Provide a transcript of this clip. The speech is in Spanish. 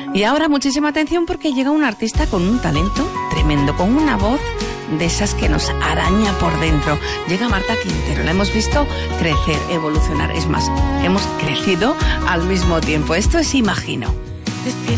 Y ahora muchísima atención porque llega un artista con un talento tremendo, con una voz de esas que nos araña por dentro. Llega Marta Quintero, la hemos visto crecer, evolucionar, es más, hemos crecido al mismo tiempo. Esto es Imagino. Despierta